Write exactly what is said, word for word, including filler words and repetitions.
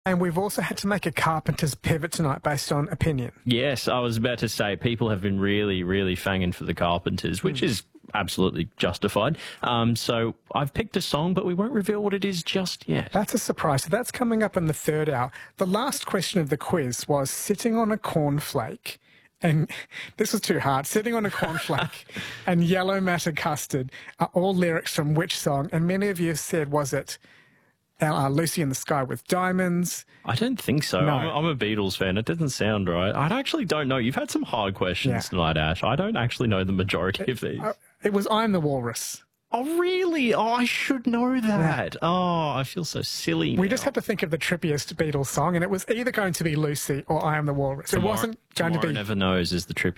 And we've also had to make a Carpenter's pivot tonight based on opinion. Yes, I was about to say people have been really, really fanging for the Carpenters, which mm. is absolutely justified. Um, so I've picked a song, but we won't reveal what it is just yet. That's a surprise. So that's coming up in the third hour. The last question of the quiz was sitting on a cornflake. And this was too hard. Sitting on a cornflake and yellow matter custard are all lyrics from which song? And many of you have said, was it uh, Lucy in the Sky with Diamonds? I don't think so. No. I'm, I'm a Beatles fan. It doesn't sound right. I actually don't know. You've had some hard questions yeah. tonight, Ash. I don't actually know the majority it, of these. Uh, it was I'm the Walrus. Oh, really? Oh, I should know that. Yeah. Oh, I feel so silly We now. just had to think of the trippiest Beatles song, and it was either going to be Lucy or I Am the Walrus. Tomorrow, it wasn't going to be... Tomorrow Never Knows is the trippiest.